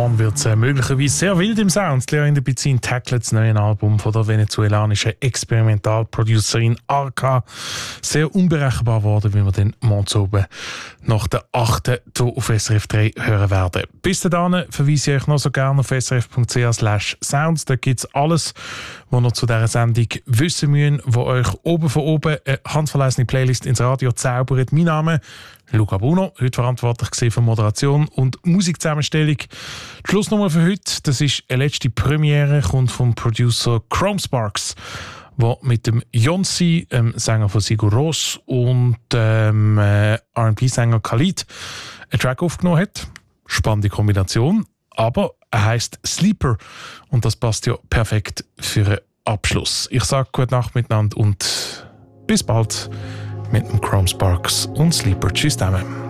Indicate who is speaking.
Speaker 1: darum wird es möglicherweise sehr wild im Sound. Leon de Bizin tackelt das neue Album von der venezuelanischen Experimentalproducerin Arca. Sehr unberechenbar geworden, wie wir den morgens oben nach der 8. hier auf SRF 3 hören werden. Bis dahin verweise ich euch noch so gerne auf srf.ch/sounds. Da gibt es alles, was ihr zu dieser Sendung wissen müsst, wo euch oben von oben eine handverlesene Playlist ins Radio zaubert. Mein Name Luca Bruno, heute verantwortlich für Moderation und Musikzusammenstellung. Die Schlussnummer für heute, das ist eine letzte Premiere, kommt vom Producer Chrome Sparks, der mit dem Jonsi, Sänger von Sigur Rós, und R&B-Sänger Khalid einen Track aufgenommen hat. Spannende Kombination, aber er heisst Sleeper und das passt ja perfekt für einen Abschluss. Ich sage gute Nacht miteinander und bis bald mit dem Chrome Sparks und Sleeper. Tschüss zusammen.